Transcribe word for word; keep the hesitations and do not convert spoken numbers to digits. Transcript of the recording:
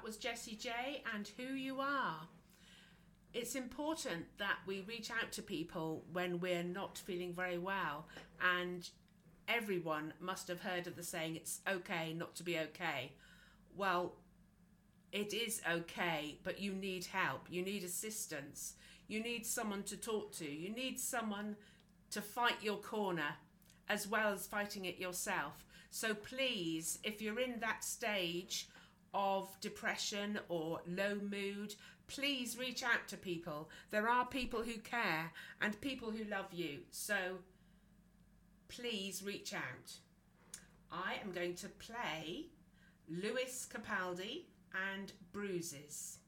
was Jessie J and Who You Are. It's important that we reach out to people when we're not feeling very well, and everyone must have heard of the saying, it's okay not to be okay. Well, it is okay, but you need help, you need assistance, you need someone to talk to, you need someone to fight your corner as well as fighting it yourself. So please, if you're in that stage of depression or low mood, please reach out to people. There are people who care and people who love you. So please reach out. I am going to play Lewis Capaldi and Bruises.